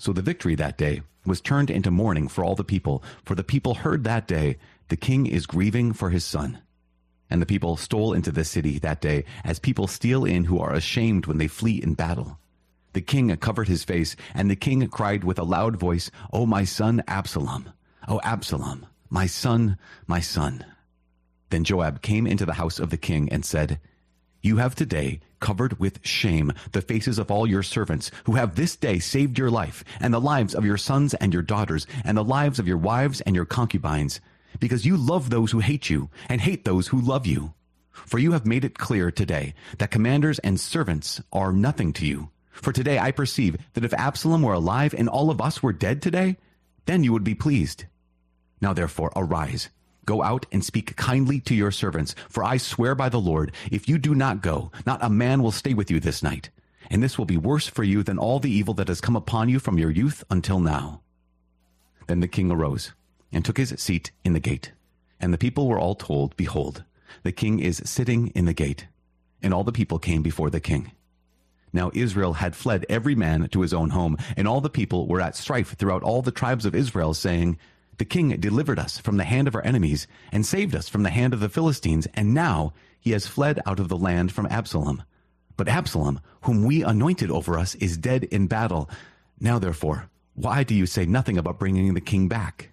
So the victory that day was turned into mourning for all the people, for the people heard that day, the king is grieving for his son. And the people stole into the city that day, as people steal in who are ashamed when they flee in battle. The king covered his face, and the king cried with a loud voice, O my son Absalom! O Absalom! My son, my son! Then Joab came into the house of the king and said, You have today covered with shame the faces of all your servants, who have this day saved your life, and the lives of your sons and your daughters, and the lives of your wives and your concubines, because you love those who hate you, and hate those who love you. For you have made it clear today that commanders and servants are nothing to you. For today I perceive that if Absalom were alive and all of us were dead today, then you would be pleased. Now therefore arise, go out and speak kindly to your servants, for I swear by the Lord, if you do not go, not a man will stay with you this night. And this will be worse for you than all the evil that has come upon you from your youth until now. Then the king arose and took his seat in the gate. And the people were all told, Behold, the king is sitting in the gate. And all the people came before the king. Now Israel had fled every man to his own home, and all the people were at strife throughout all the tribes of Israel, saying, The king delivered us from the hand of our enemies, and saved us from the hand of the Philistines, and now he has fled out of the land from Absalom. But Absalom, whom we anointed over us, is dead in battle. Now therefore, why do you say nothing about bringing the king back?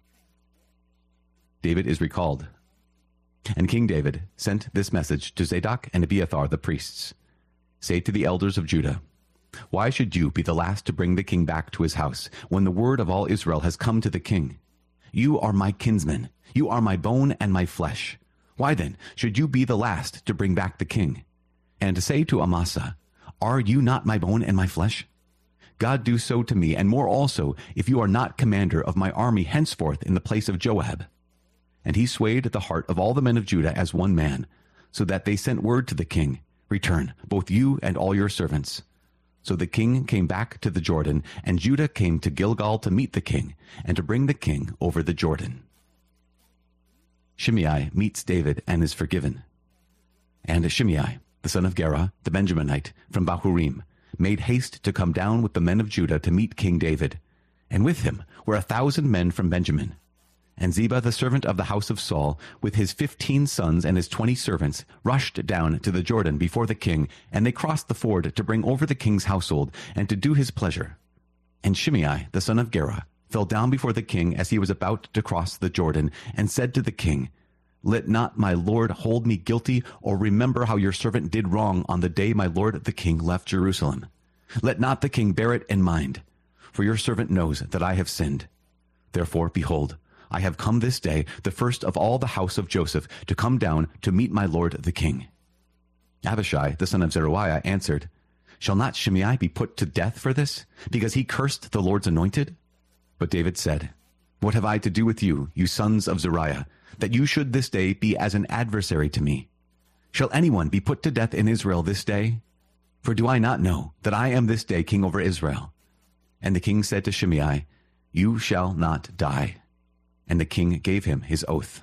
David is recalled. And King David sent this message to Zadok and Abiathar the priests. Say to the elders of Judah, Why should you be the last to bring the king back to his house, when the word of all Israel has come to the king? You are my kinsmen, you are my bone and my flesh. Why then should you be the last to bring back the king? And to say to Amasa, Are you not my bone and my flesh? God do so to me, and more also, if you are not commander of my army henceforth in the place of Joab. And he swayed the heart of all the men of Judah as one man, so that they sent word to the king, Return, both you and all your servants. So the king came back to the Jordan, and Judah came to Gilgal to meet the king, and to bring the king over the Jordan. Shimei meets David and is forgiven. And Shimei, the son of Gera, the Benjaminite, from Bahurim, made haste to come down with the men of Judah to meet King David. And with him were 1,000 men from Benjamin. And Ziba, the servant of the house of Saul, with his 15 sons and his 20 servants, rushed down to the Jordan before the king, and they crossed the ford to bring over the king's household, and to do his pleasure. And Shimei, the son of Gera, fell down before the king as he was about to cross the Jordan, and said to the king, Let not my lord hold me guilty, or remember how your servant did wrong on the day my lord the king left Jerusalem. Let not the king bear it in mind, for your servant knows that I have sinned. Therefore, behold, I have come this day, the first of all the house of Joseph, to come down to meet my lord the king. Abishai, the son of Zeruiah, answered, Shall not Shimei be put to death for this, because he cursed the Lord's anointed? But David said, What have I to do with you, you sons of Zeruiah, that you should this day be as an adversary to me? Shall anyone be put to death in Israel this day? For do I not know that I am this day king over Israel? And the king said to Shimei, You shall not die. And the king gave him his oath.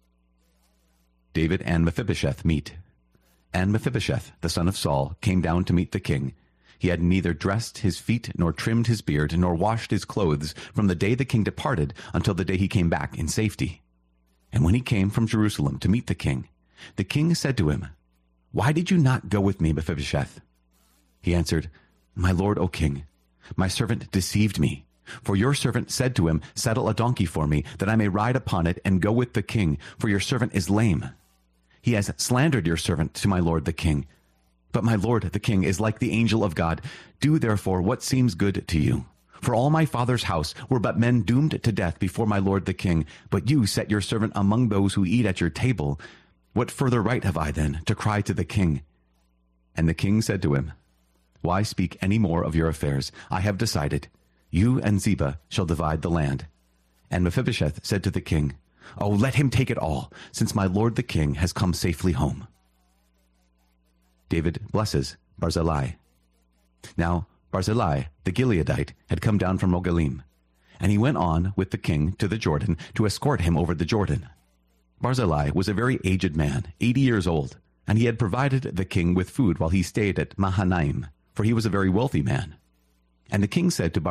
David and Mephibosheth meet. And Mephibosheth, the son of Saul, came down to meet the king. He had neither dressed his feet, nor trimmed his beard, nor washed his clothes, from the day the king departed until the day he came back in safety. And when he came from Jerusalem to meet the king said to him, Why did you not go with me, Mephibosheth? He answered, My lord, O king, my servant deceived me. For your servant said to him, Saddle a donkey for me, that I may ride upon it and go with the king, for your servant is lame. He has slandered your servant to my lord the king. But my lord the king is like the angel of God. Do therefore what seems good to you. For all my father's house were but men doomed to death before my lord the king, but you set your servant among those who eat at your table. What further right have I then to cry to the king? And the king said to him, Why speak any more of your affairs? I have decided. You and Ziba shall divide the land. And Mephibosheth said to the king, Oh, let him take it all, since my lord the king has come safely home. David blesses Barzillai. Now Barzillai, the Gileadite, had come down from Rogelim, and he went on with the king to the Jordan to escort him over the Jordan. Barzillai was a very aged man, 80 years old, and he had provided the king with food while he stayed at Mahanaim, for he was a very wealthy man. And the king said to